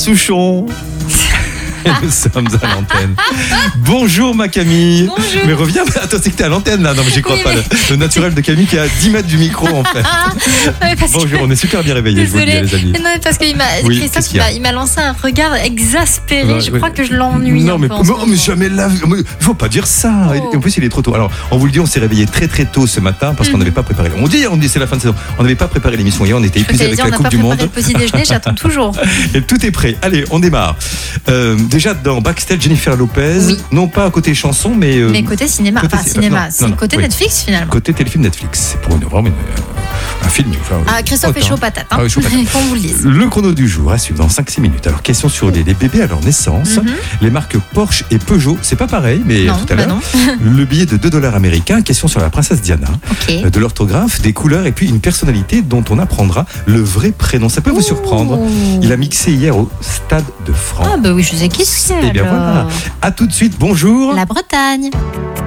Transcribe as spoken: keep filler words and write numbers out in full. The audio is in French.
Souchon. Nous sommes à l'antenne. Bonjour ma Camille. Bonjour. Mais reviens, attends, c'est que t'es à l'antenne là. Non mais j'y crois Oui, pas. mais... Le, le naturel de Camille qui est à dix mètres du micro en fait. Ouais, Bonjour, que... on est super bien réveillés, je vous le dis les amis. Non, parce qu'il m'a, oui, Christophe, il, m'a, il m'a lancé un regard exaspéré. Ouais, je ouais. crois que je l'ennuie. Non mais, un peu mais, oh, mais jamais là. Il faut pas dire ça. Oh. En plus il est trop tôt. Alors on vous le dit, on s'est réveillé très très tôt ce matin parce mm. qu'on n'avait pas préparé. On dit, on dit c'est la fin de saison. On n'avait pas préparé l'émission hier. On était épuisés avec dire, la Coupe du Monde. On n'a pas préparé le petit déjeuner. J'attends toujours. Et tout est prêt. Allez, on démarre. Euh, déjà dans Backstage, Jennifer Lopez. Oui. Non pas côté chanson, mais. Euh, mais côté cinéma. Côté enfin, c... cinéma. Non, c'est non, non, côté oui. Netflix finalement. Côté téléfilm Netflix. C'est pour une vraiment une, euh, un film. Enfin, ah, Christophe est chaud patate. Hein. Ah, chaud patate. Qu'on vous le dise. Le chrono du jour à suivre dans cinq six minutes. Alors, question sur les, les bébés à leur naissance. Mm-hmm. Les marques Porsche et Peugeot, c'est pas pareil, mais non, tout à bah l'heure. Non. Le billet de deux dollars américains. Question sur la princesse Diana. Okay. Euh, de l'orthographe, des couleurs et puis une personnalité dont on apprendra le vrai prénom. Ça peut vous surprendre. Il a mixé hier au Stade de France. Ah, bah oui, je sais qui c'est. Et bien alors. voilà. À tout de suite. Bonjour. La Bretagne.